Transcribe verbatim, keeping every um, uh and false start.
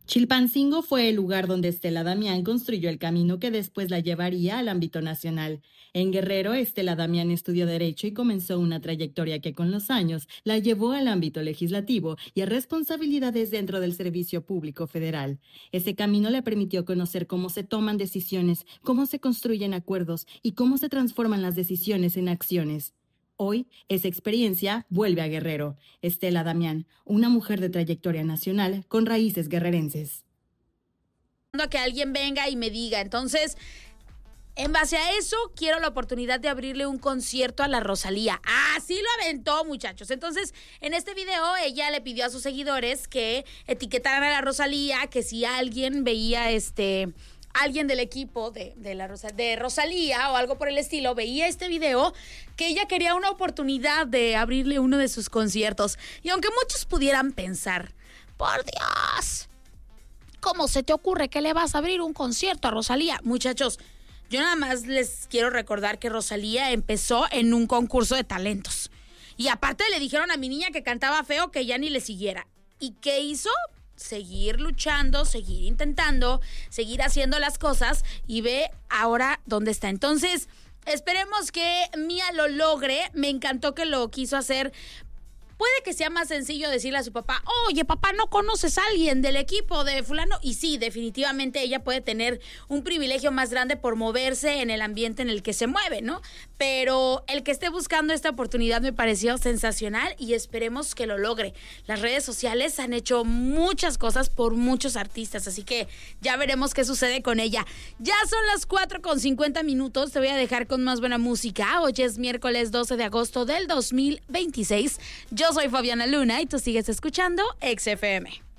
Chilpancingo fue el lugar donde Estela Damián construyó el camino que después la llevaría al ámbito nacional. En Guerrero, Estela Damián estudió Derecho y comenzó una trayectoria que con los años la llevó al ámbito legislativo y a responsabilidades dentro del Servicio Público Federal. Ese camino le permitió conocer cómo se toman decisiones, cómo se construyen acuerdos y cómo se transforman las decisiones en acciones. Hoy, esa experiencia vuelve a Guerrero. Estela Damián, una mujer de trayectoria nacional con raíces guerrerenses. A que alguien venga y me diga, entonces, en base a eso, quiero la oportunidad de abrirle un concierto a la Rosalía. Así lo aventó, muchachos. Entonces, en este video, ella le pidió a sus seguidores que etiquetaran a la Rosalía, que si alguien veía este... alguien del equipo de, de, la Rosa, de Rosalía o algo por el estilo veía este video, que ella quería una oportunidad de abrirle uno de sus conciertos. Y aunque muchos pudieran pensar, por Dios, ¿cómo se te ocurre que le vas a abrir un concierto a Rosalía? Muchachos, yo nada más les quiero recordar que Rosalía empezó en un concurso de talentos. Y aparte le dijeron a mi niña que cantaba feo, que ya ni le siguiera. ¿Y qué hizo? Seguir luchando, seguir intentando, seguir haciendo las cosas y ve ahora dónde está. Entonces, esperemos que Mía lo logre. Me encantó que lo quiso hacer. Puede que sea más sencillo decirle a su papá, oye, papá, ¿no conoces a alguien del equipo de fulano? Y sí, definitivamente ella puede tener un privilegio más grande por moverse en el ambiente en el que se mueve, ¿no? Pero el que esté buscando esta oportunidad me pareció sensacional y esperemos que lo logre. Las redes sociales han hecho muchas cosas por muchos artistas, así que ya veremos qué sucede con ella. Ya son las cuatro con cincuenta minutos, te voy a dejar con más buena música. Hoy es miércoles doce de agosto del dos mil veintiséis. Yo soy Fabiana Luna y tú sigues escuchando X F M.